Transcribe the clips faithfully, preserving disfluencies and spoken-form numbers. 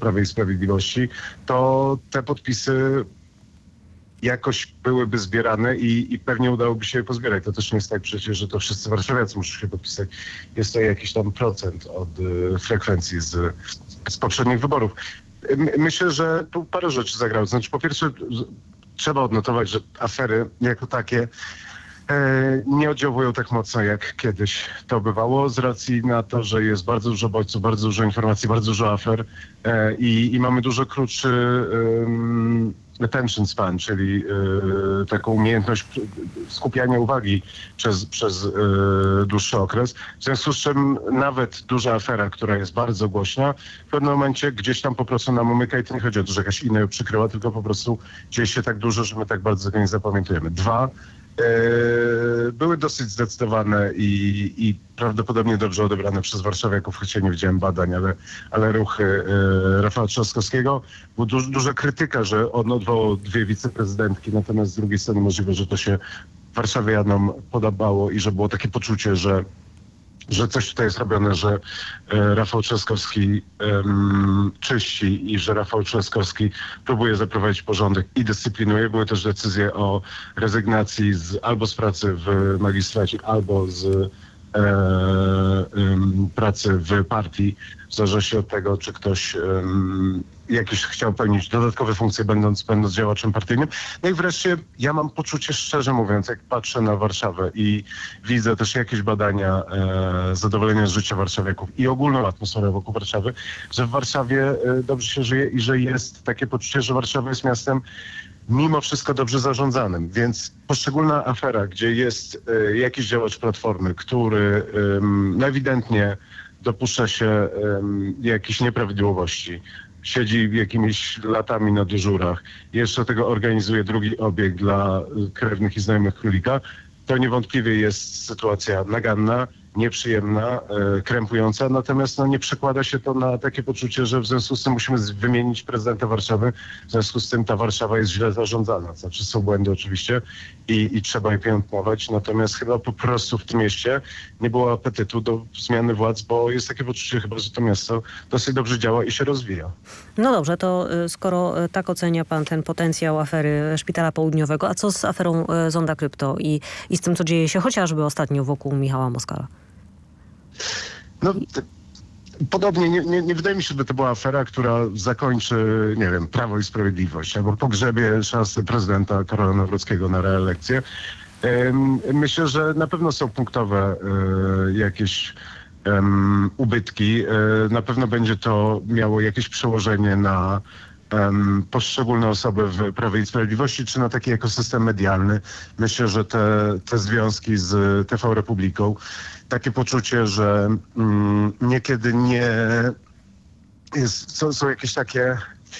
Prawie i Sprawiedliwości, to te podpisy jakoś byłyby zbierane i, i pewnie udałoby się je pozbierać. To też nie jest tak przecież, że to wszyscy warszawiacy muszą się podpisać. Jest to jakiś tam procent od y, frekwencji z, z poprzednich wyborów. My, myślę, że tu parę rzeczy zagrało. Znaczy, po pierwsze, trzeba odnotować, że afery jako takie e, nie oddziałują tak mocno, jak kiedyś to bywało, z racji na to, że jest bardzo dużo bodźców, bardzo dużo informacji, bardzo dużo afer e, i, i mamy dużo krótszy e, attention span, czyli e, taką umiejętność skupiania uwagi przez, przez e, dłuższy okres. W związku z czym nawet duża afera, która jest bardzo głośna, w pewnym momencie gdzieś tam po prostu nam umyka i to nie chodzi o to, że jakaś inna ją przykryła, tylko po prostu dzieje się tak dużo, że my tak bardzo tego nie zapamiętujemy. Dwa, e, były dosyć zdecydowane i, i prawdopodobnie dobrze odebrane przez warszawiaków, choć ja nie widziałem badań, ale, ale ruchy e, Rafała Trzaskowskiego. Była duż, duża krytyka, że on odwołał dwie wiceprezydentki, natomiast z drugiej strony możliwe, że to się warszawianom podobało i że było takie poczucie, że że coś tutaj jest robione, że e, Rafał Trzaskowski em, czyści i że Rafał Trzaskowski próbuje zaprowadzić porządek i dyscyplinuje. Były też decyzje o rezygnacji z, albo z pracy w magistracie, albo z e, em, pracy w partii. Zależy się od tego, czy ktoś em, jakieś chciał pełnić dodatkowe funkcje, będąc, będąc działaczem partyjnym. No i wreszcie ja mam poczucie, szczerze mówiąc, jak patrzę na Warszawę i widzę też jakieś badania e, zadowolenia z życia warszawiaków i ogólną atmosferę wokół Warszawy, że w Warszawie e, dobrze się żyje i że jest takie poczucie, że Warszawa jest miastem mimo wszystko dobrze zarządzanym. Więc poszczególna afera, gdzie jest e, jakiś działacz Platformy, który e, no ewidentnie dopuszcza się e, jakichś nieprawidłowości, siedzi jakimiś latami na dyżurach, jeszcze do tego organizuje drugi obieg dla krewnych i znajomych królika, to niewątpliwie jest sytuacja naganna, nieprzyjemna, e, krępująca, natomiast no, nie przekłada się to na takie poczucie, że w związku z tym musimy z- wymienić prezydenta Warszawy, w związku z tym ta Warszawa jest źle zarządzana. Znaczy są błędy oczywiście i, i trzeba je piętnować, natomiast chyba po prostu w tym mieście nie było apetytu do zmiany władz, bo jest takie poczucie chyba, że to miasto dosyć dobrze działa i się rozwija. No dobrze, to y, skoro y, tak ocenia pan ten potencjał afery Szpitala Południowego, a co z aferą y, Zonda Krypto i, i z tym, co dzieje się chociażby ostatnio wokół Michała Moskala? No, t- podobnie, nie, nie, nie wydaje mi się, żeby to była afera, która zakończy, nie wiem, Prawo i Sprawiedliwość albo pogrzebie szansy prezydenta Karola Nawrockiego na reelekcję. Ym, Myślę, że na pewno są punktowe y, jakieś ym, ubytki. Y, Na pewno będzie to miało jakieś przełożenie na em, poszczególne osoby w Prawie i Sprawiedliwości, czy na taki ekosystem medialny. Myślę, że te, te związki z T V Republiką, takie poczucie, że mm, niekiedy nie jest, są, są jakieś takie e,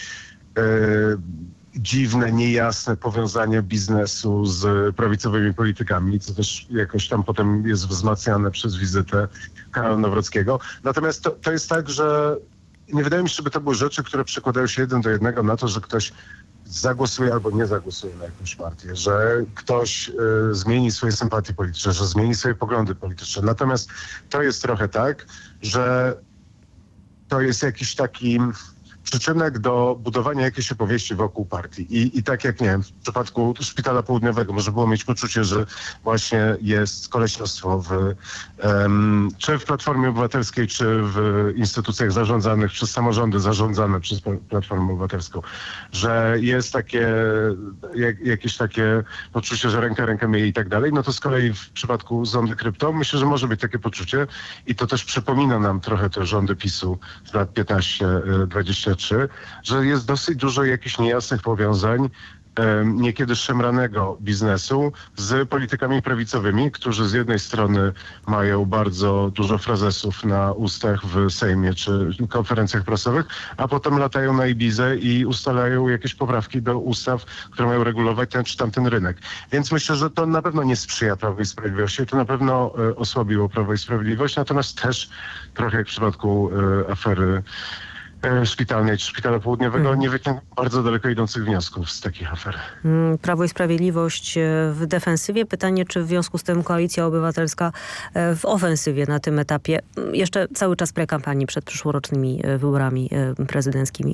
dziwne, niejasne powiązania biznesu z prawicowymi politykami, co też jakoś tam potem jest wzmacniane przez wizytę Karola Nawrockiego. Natomiast to, to jest tak, że nie wydaje mi się, żeby to były rzeczy, które przekładają się jeden do jednego na to, że ktoś zagłosuje albo nie zagłosuje na jakąś partię, że ktoś y, zmieni swoje sympatie polityczne, że zmieni swoje poglądy polityczne. Natomiast to jest trochę tak, że to jest jakiś taki przyczynek do budowania jakiejś opowieści wokół partii. I, i tak jak, nie wiem, w przypadku Szpitala Południowego można było mieć poczucie, że właśnie jest koleśnostwo w, em, czy w Platformie Obywatelskiej, czy w instytucjach zarządzanych przez samorządy, zarządzane przez Pla- Platformę Obywatelską, że jest takie, jak, jakieś takie poczucie, że ręka rękę myje i tak dalej. No to z kolei w przypadku Zondy Krypto myślę, że może być takie poczucie i to też przypomina nam trochę te rządy PiSu z lat piętnaście dwadzieścia trzy, że jest dosyć dużo jakichś niejasnych powiązań, em, niekiedy szemranego biznesu z politykami prawicowymi, którzy z jednej strony mają bardzo dużo frazesów na ustach w Sejmie czy konferencjach prasowych, a potem latają na Ibizę i ustalają jakieś poprawki do ustaw, które mają regulować ten czy tamten rynek. Więc myślę, że to na pewno nie sprzyja Prawu i Sprawiedliwości, to na pewno e, osłabiło Prawo i Sprawiedliwość, natomiast też trochę jak w przypadku e, afery e, szpitalnej czy Szpitala Południowego Mhm. nie wyciągnął bardzo daleko idących wniosków z takich afer. Mm, Prawo i Sprawiedliwość e, w defensywie. Pytanie, czy w związku z tym Koalicja Obywatelska e, w ofensywie na tym etapie. Mm, Jeszcze cały czas prekampanii przed przyszłorocznymi e, wyborami e, prezydenckimi.